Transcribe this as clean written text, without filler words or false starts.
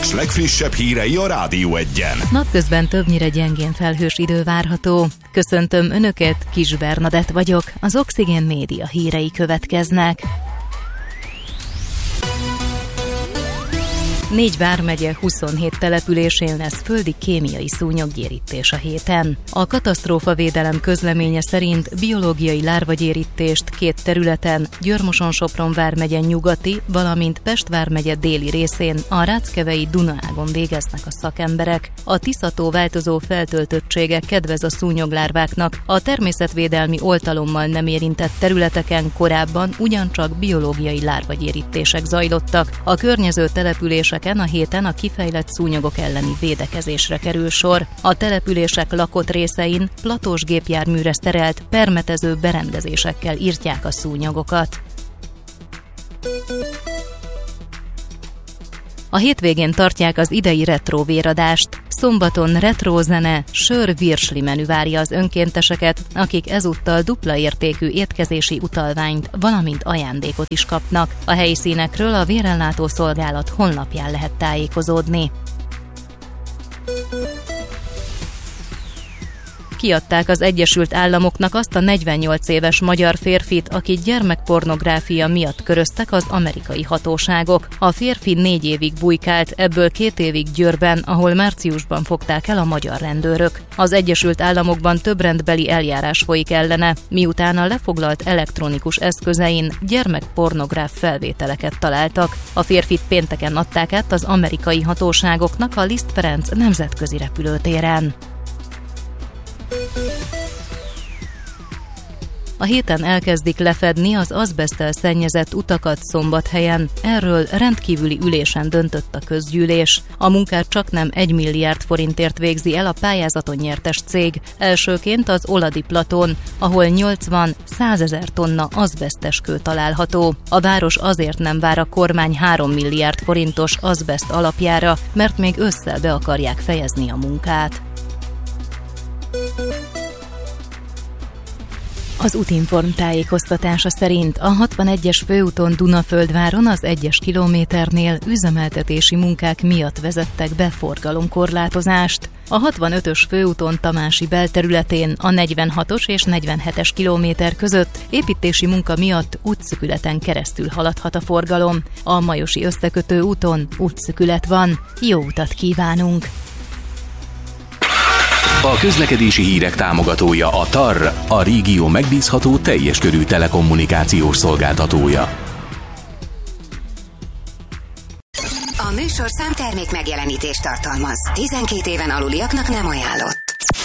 Pest legfrissebb hírei a Rádió Egyen. Napközben többnyire gyengén felhős idő várható. Köszöntöm Önöket, Kis Bernadett vagyok, az Oxigén Média hírei következnek. 4 vármegye 27 településén lesz földi kémiai szúnyoggyérítés a héten. A katasztrófavédelem közleménye szerint biológiai lárvagyérítést 2 területen, Győr-Moson-Sopron vármegye nyugati, valamint Pest vármegye déli részén, a Ráckevei Dunaágon végeznek a szakemberek. A Tisza-tó változó feltöltöttsége kedvez a szúnyoglárváknak, a természetvédelmi oltalommal nem érintett területeken korábban ugyancsak biológiai lárvagyérítések zajlottak. A környező települések a héten a kifejlett szúnyogok elleni védekezésre kerül sor. A települések lakott részein platós gépjárműre szerelt permetező berendezésekkel írtják a szúnyogokat. A hétvégén tartják az idei retro véradást. Szombaton retro zene, sör, virsli menü várja az önkénteseket, akik ezúttal dupla értékű étkezési utalványt, valamint ajándékot is kapnak. A helyszínekről a vérellátó szolgálat honlapján lehet tájékozódni. Kiadták az Egyesült Államoknak azt a 48 éves magyar férfit, akit gyermekpornográfia miatt köröztek az amerikai hatóságok. A férfi 4 évig bujkált, ebből 2 évig Győrben, ahol márciusban fogták el a magyar rendőrök. Az Egyesült Államokban több rendbeli eljárás folyik ellene, miután a lefoglalt elektronikus eszközein gyermekpornográf felvételeket találtak. A férfit pénteken adták át az amerikai hatóságoknak a Liszt Ferenc nemzetközi repülőtéren. A héten elkezdik lefedni az azbeszttel szennyezett utakat Szombathelyen. Erről rendkívüli ülésen döntött a közgyűlés. A munkát csaknem 1 milliárd forintért végzi el a pályázaton nyertes cég. Elsőként az Oladi platón, ahol 80-100 000 tonna azbesztes kő található. A város azért nem vár a kormány 3 milliárd forintos azbeszt alapjára, mert még ősszel be akarják fejezni a munkát. Az Útinform tájékoztatása szerint a 61-es főúton Dunaföldváron az 1-es kilométernél üzemeltetési munkák miatt vezettek be forgalomkorlátozást. A 65-ös főúton Tamási belterületén a 46-os és 47-es kilométer között építési munka miatt útszükületen keresztül haladhat a forgalom. A Majosi összekötő úton útszükület van. Jó utat kívánunk! A közlekedési hírek támogatója a TAR, a régió megbízható teljes körű telekommunikációs szolgáltatója. A műsorszám termék megjelenítést tartalmaz. 12 éven aluliaknak nem ajánlott.